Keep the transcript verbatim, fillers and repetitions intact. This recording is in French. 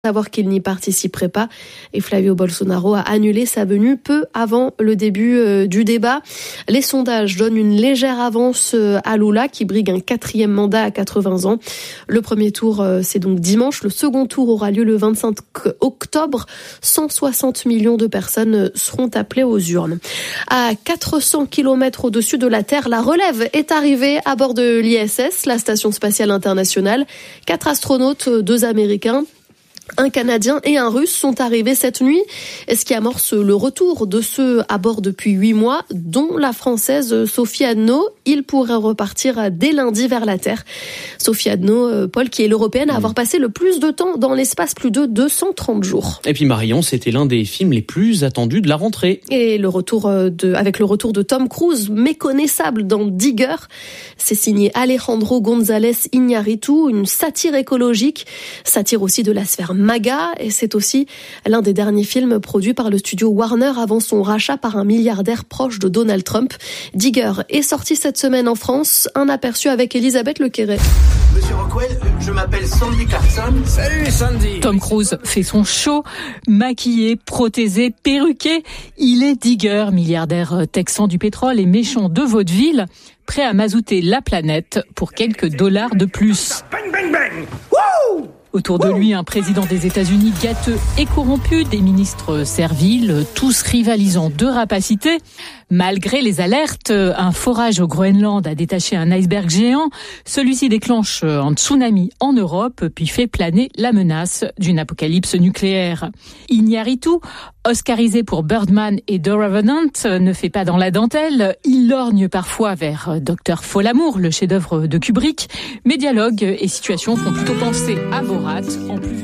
savoir qu'il n'y participerait pas et Flavio Bolsonaro a annulé sa venue peu avant le début euh, du débat. Les sondages donnent une légère avance euh, à Lula qui brigue un quatrième mandat à quatre-vingts ans. Le premier tour, euh, c'est donc dimanche. Le second tour aura lieu le vingt-cinq octobre. cent soixante millions de personnes seront appelées aux urnes. À quatre cents kilomètres au-dessus de la Terre, la relève est arrivée à bord de l'I S S, la Station spatiale internationale. Quatre astronautes, deux Américains, un Canadien et un Russe sont arrivés cette nuit, ce qui amorce le retour de ceux à bord depuis huit mois, dont la Française Sophie Adno. Ils pourraient repartir dès lundi vers la Terre. Sophie Adno, Paul, qui est l'Européenne à avoir passé le plus de temps dans l'espace, plus de deux cent trente jours. Et puis Marion, c'était l'un des films les plus attendus de la rentrée. Et le retour de, avec le retour de Tom Cruise, méconnaissable dans Digger. C'est signé Alejandro González Iñárritu, une satire écologique, satire aussi de la sphère MAGA, et c'est aussi l'un des derniers films produits par le studio Warner avant son rachat par un milliardaire proche de Donald Trump. Digger est sorti cette semaine en France, un aperçu avec Elisabeth Lequeret. Monsieur Rockwell, je m'appelle Sandy Carson. Salut Sandy. Tom Cruise fait son show, maquillé, prothésé, perruqué. Il est Digger, milliardaire texan du pétrole et méchant de vaudeville, prêt à mazouter la planète pour quelques dollars de plus. Bang, bang, bang. Wouh! Autour de lui, un président des États-Unis gâteux et corrompu, des ministres serviles, tous rivalisant de rapacité. Malgré les alertes, un forage au Groenland a détaché un iceberg géant. Celui-ci déclenche un tsunami en Europe, puis fait planer la menace d'une apocalypse nucléaire. Iñárritu, oscarisé pour Birdman et The Revenant, ne fait pas dans la dentelle. Il lorgne parfois vers Docteur Folamour, le chef-d'œuvre de Kubrick. Mais dialogue et situation font plutôt penser à Borat, en plus